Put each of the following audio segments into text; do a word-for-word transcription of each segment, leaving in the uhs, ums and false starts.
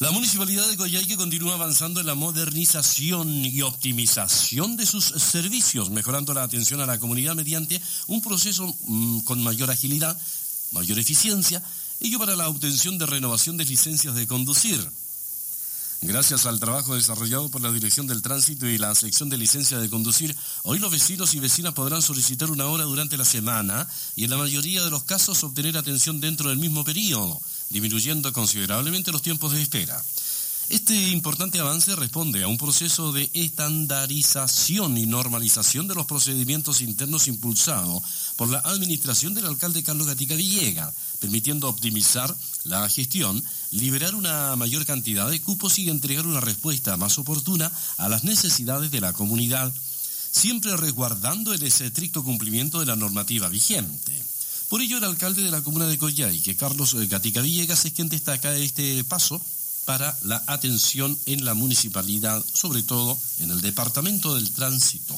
La Municipalidad de Coyhaique continúa avanzando en la modernización y optimización de sus servicios, mejorando la atención a la comunidad mediante un proceso mmm, con mayor agilidad, mayor eficiencia, ello para la obtención de renovación de licencias de conducir. Gracias al trabajo desarrollado por la Dirección del Tránsito y la sección de licencia de conducir, hoy los vecinos y vecinas podrán solicitar una hora durante la semana y en la mayoría de los casos obtener atención dentro del mismo periodo, disminuyendo considerablemente los tiempos de espera. Este importante avance responde a un proceso de estandarización y normalización de los procedimientos internos impulsado por la administración del alcalde Carlos Gatica Villegas, permitiendo optimizar la gestión, liberar una mayor cantidad de cupos y entregar una respuesta más oportuna a las necesidades de la comunidad, siempre resguardando el estricto cumplimiento de la normativa vigente. Por ello, el alcalde de la comuna de Coyhaique, Carlos Gatica Villegas, es quien destaca este paso para la atención en la municipalidad, sobre todo en el departamento del tránsito.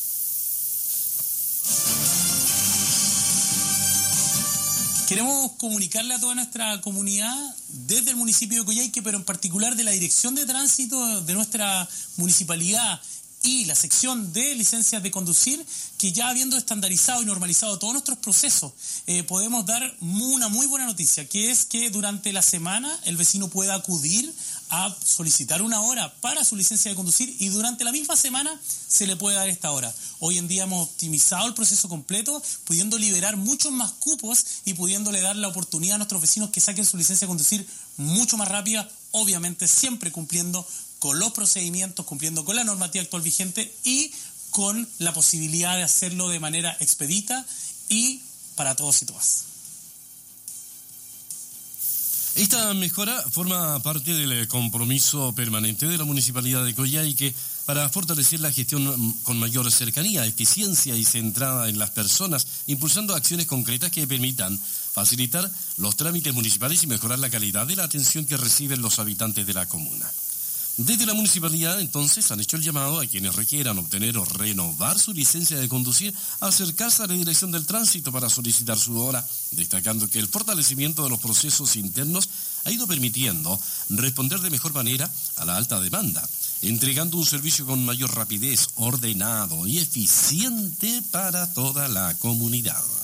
Queremos comunicarle a toda nuestra comunidad desde el municipio de Coyhaique, pero en particular de la Dirección de Tránsito de nuestra municipalidad y la sección de licencias de conducir, que ya habiendo estandarizado y normalizado todos nuestros procesos, eh, podemos dar una muy buena noticia, que es que durante la semana el vecino pueda acudir a solicitar una hora para su licencia de conducir y durante la misma semana se le puede dar esta hora. Hoy en día hemos optimizado el proceso completo, pudiendo liberar muchos más cupos y pudiéndole dar la oportunidad a nuestros vecinos que saquen su licencia de conducir mucho más rápida, obviamente siempre cumpliendo con los procedimientos, cumpliendo con la normativa actual vigente y con la posibilidad de hacerlo de manera expedita y para todos y todas. Esta mejora forma parte del compromiso permanente de la Municipalidad de Coyhaique para fortalecer la gestión con mayor cercanía, eficiencia y centrada en las personas, impulsando acciones concretas que permitan facilitar los trámites municipales y mejorar la calidad de la atención que reciben los habitantes de la comuna. Desde la municipalidad, entonces, han hecho el llamado a quienes requieran obtener o renovar su licencia de conducir a acercarse a la Dirección del Tránsito para solicitar su hora, destacando que el fortalecimiento de los procesos internos ha ido permitiendo responder de mejor manera a la alta demanda, entregando un servicio con mayor rapidez, ordenado y eficiente para toda la comunidad.